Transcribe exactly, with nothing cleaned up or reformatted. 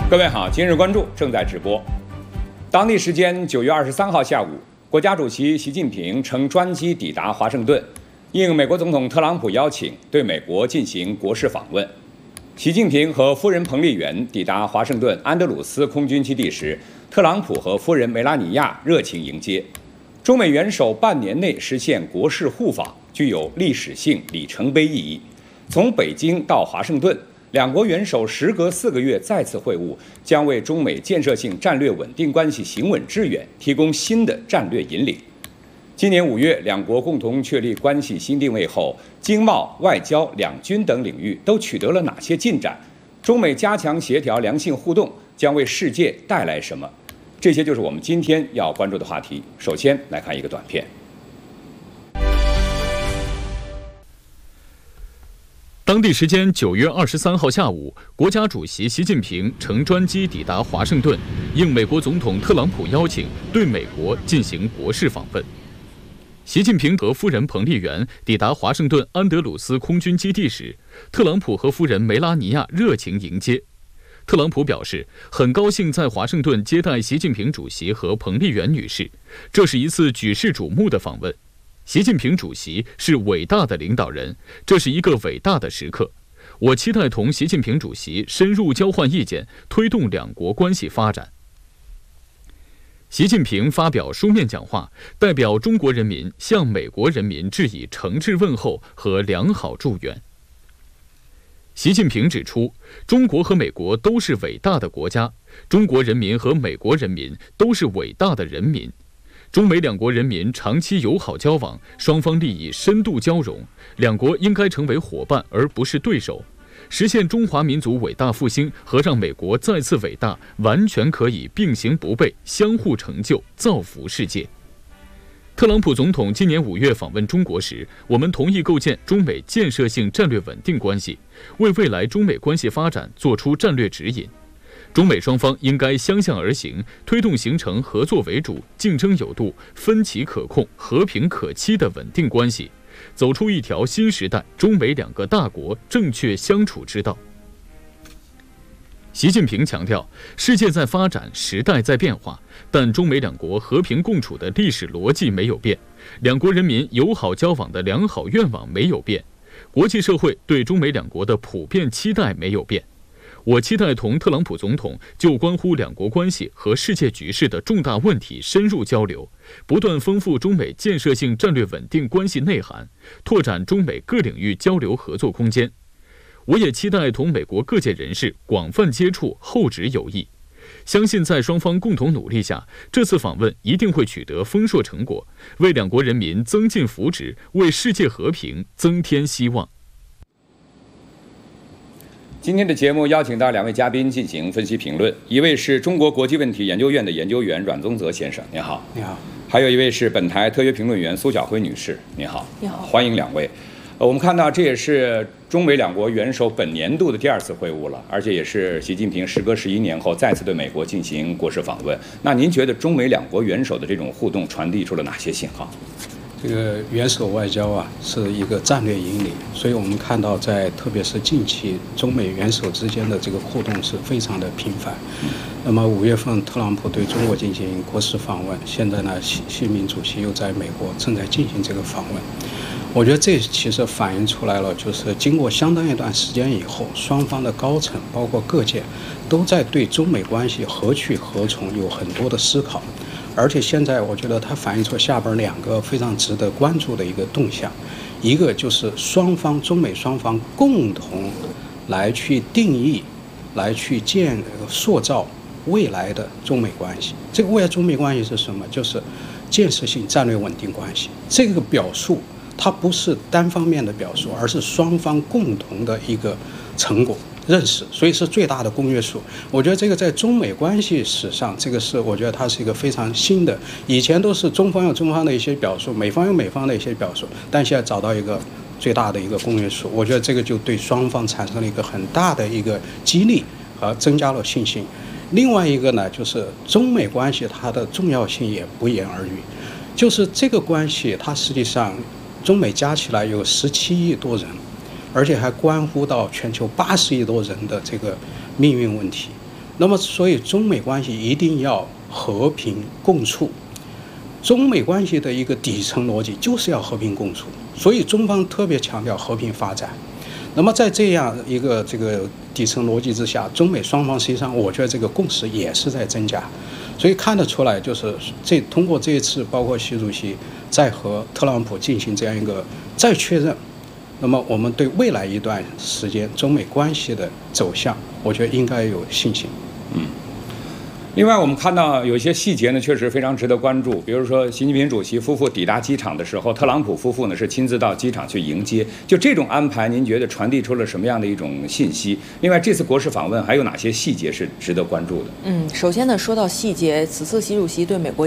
各位好，今日关注正在直播。当地时间九月二十三号下午，国家主席习近平乘专机抵达华盛顿，应美国总统特朗普邀请，对美国进行国事访问。习近平和夫人彭丽媛抵达华盛顿安德鲁斯空军基地时，特朗普和夫人梅拉尼亚热情迎接。中美元首半年内实现国事互访，具有历史性里程碑意义。从北京到华盛顿，两国元首时隔四个月再次会晤，将为中美建设性战略稳定关系行稳致远提供新的战略引领。今年五月，两国共同确立关系新定位后，经贸、外交、两军等领域都取得了哪些进展？中美加强协调、良性互动，将为世界带来什么？这些就是我们今天要关注的话题。首先来看一个短片。 当地时间九月二十三号下午，国家主席习近平乘专机抵达华盛顿，应美国总统特朗普邀请，对美国进行国事访问。习近平和夫人彭丽媛抵达华盛顿安德鲁斯空军基地时，特朗普和夫人梅拉尼亚热情迎接。特朗普表示，很高兴在华盛顿接待习近平主席和彭丽媛女士，这是一次举世瞩目的访问。习近平主席是伟大的领导人，这是一个伟大的时刻。我期待同习近平主席深入交换意见，推动两国关系发展。习近平发表书面讲话，代表中国人民向美国人民致以诚挚问候和良好祝愿。习近平指出，中国和美国都是伟大的国家，中国人民和美国人民都是伟大的人民。中美两国人民长期友好交往，双方利益深度交融，两国应该成为伙伴而不是对手，实现中华民族伟大复兴和让美国再次伟大，完全可以并行不悖，相互成就，造福世界。特朗普总统今年五月访问中国时，我们同意构建中美建设性战略稳定关系，为未来中美关系发展作出战略指引。中美双方应该相向而行，推动形成合作为主、竞争有度、分歧可控、和平可期的稳定关系，走出一条新时代中美两个大国正确相处之道。习近平强调，世界在发展，时代在变化，但中美两国和平共处的历史逻辑没有变，两国人民友好交往的良好愿望没有变，国际社会对中美两国的普遍期待没有变。我期待同特朗普总统就关乎两国关系和世界局势的重大问题深入交流，不断丰富中美建设性战略稳定关系内涵，拓展中美各领域交流合作空间。我也期待同美国各界人士广泛接触，厚植友谊。相信在双方共同努力下，这次访问一定会取得丰硕成果，为两国人民增进福祉，为世界和平增添希望。 今天的节目邀请到两位嘉宾进行分析评论，一位是中国国际问题研究院的研究员阮宗泽先生，您好。 你好。 还有一位是本台特约评论员苏晓辉女士，您好。 你好。 欢迎两位。呃，我们看到这也是中美两国元首本年度的第二次会晤了，而且也是习近平时隔十一年后再次对美国进行国事访问。那您觉得中美两国元首的这种互动传递出了哪些信号？ 这个元首外交啊，是一个战略引领，所以我们看到在特别是近期中美元首之间的这个互动是非常的频繁。那么五月份特朗普对中国进行国事访问，现在呢习习近平主席又在美国正在进行这个访问。我觉得这其实反映出来了，就是经过相当一段时间以后，双方的高层包括各界都在对中美关系何去何从有很多的思考。而且现在我觉得它反映出下边两个非常值得关注的一个动向，一个就是双方中美双方共同来去定义，来去建塑造未来的中美关系。这个未来中美关系是什么？就是建设性战略稳定关系。这个表述它不是单方面的表述，而是双方共同的一个成果认识，所以是最大的公约数。我觉得这个在中美关系史上，这个是我觉得它是一个非常新的。以前都是中方有中方的一些表述，美方有美方的一些表述，但现在找到一个最大的一个公约数，我觉得这个就对双方产生了一个很大的一个激励和增加了信心。另外一个呢，就是中美关系它的重要性也不言而喻，就是这个关系它实际上中美加起来有十七亿多人。而且还关乎到全球八十亿多人的这个命运问题。 那么，所以中美关系一定要和平共处。中美关系的一个底层逻辑就是要和平共处，所以中方特别强调和平发展。那么在这样一个这个底层逻辑之下，中美双方实际上我觉得这个共识也是在增加，所以看得出来，就是这通过这一次，包括习主席在和特朗普进行这样一个再确认，那么我们对未来一段时间中美关系的走向，我觉得应该有信心。 嗯。另外，我们看到有一些细节呢，确实非常值得关注。比如说，习近平主席夫妇抵达机场的时候，特朗普夫妇呢是亲自到机场去迎接。就这种安排，您觉得传递出了什么样的一种信息？另外，这次国事访问还有哪些细节是值得关注的？ 嗯，首先呢，说到细节，此次习主席对美国